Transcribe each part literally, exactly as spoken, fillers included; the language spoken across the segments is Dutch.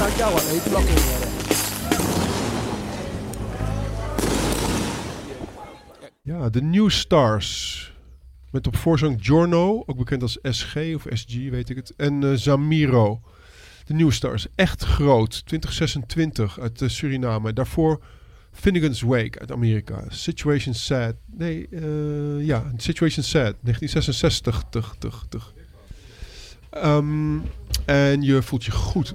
参加完了一个 lock in 的。 Ja, de New Stars. Met op voorzang Giorno, ook bekend als S G of S G, weet ik het. En uh, Zamiro. De New Stars, echt groot. twintig zesentwintig uit uh, Suriname. Daarvoor Finnegan's Wake uit Amerika. Situation Sad. Nee, uh, ja, Situation Sad. negentien zesenzestig. Tug, tug, tug. Um, en je voelt je goed.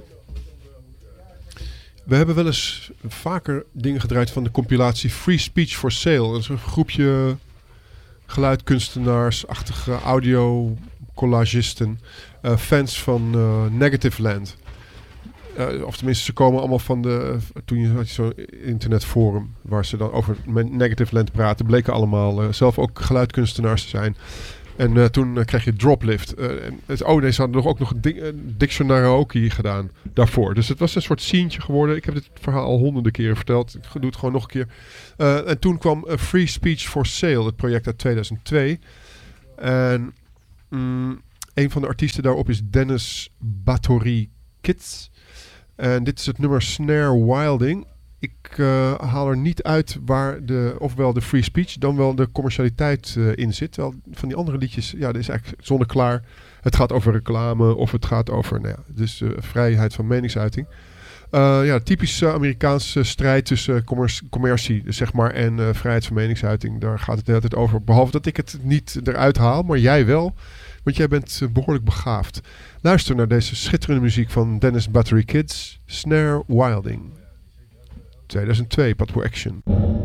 We hebben wel eens vaker dingen gedraaid van de compilatie Free Speech for Sale. Dat is een groepje geluidkunstenaars-achtige audio-collagisten. Uh, fans van uh, Negative Land. Uh, of tenminste, ze komen allemaal van de... Uh, toen je had zo'n internetforum waar ze dan over Negative Land praten, bleken allemaal uh, zelf ook geluidkunstenaars te zijn. En uh, toen uh, kreeg je Droplift. Uh, en het, oh nee, ze hadden nog ook nog di- uh, Dictionarioki gedaan daarvoor. Dus het was een soort scientje geworden. Ik heb dit verhaal al honderden keren verteld. Ik doe het gewoon nog een keer. Uh, en toen kwam uh, Free Speech for Sale, het project uit tweeduizend twee. En mm, een van de artiesten daarop is Dennis Bathory Kids. En dit is het nummer Snare Wilding. Ik uh, haal er niet uit waar de, ofwel de free speech, dan wel de commercialiteit uh, in zit. Wel, van die andere liedjes, ja, dat is eigenlijk zonneklaar. Het gaat over reclame of het gaat over, nou ja, dus uh, vrijheid van meningsuiting. Uh, ja, typische Amerikaanse strijd tussen commercie, commercie zeg maar, en uh, vrijheid van meningsuiting. Daar gaat het de hele tijd over. Behalve dat ik het niet eruit haal, maar jij wel. Want jij bent uh, behoorlijk begaafd. Luister naar deze schitterende muziek van Dennis Bathory Kids, Snare Wilding. tweeduizend twee, Patpo Action.